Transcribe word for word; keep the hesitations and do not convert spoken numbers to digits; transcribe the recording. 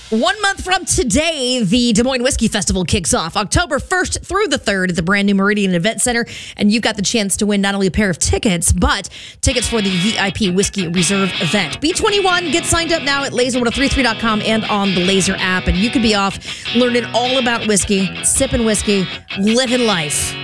One month from today, the Des Moines Whiskey Festival kicks off October first through the third at the brand new Meridian Event Center. And you've got the chance to win not only a pair of tickets, but tickets for the V I P Whiskey Reserve event. B twenty-one, get signed up now at laser one oh three three dot com and on the Laser app. And you could be off learning all about whiskey, sipping whiskey, living life.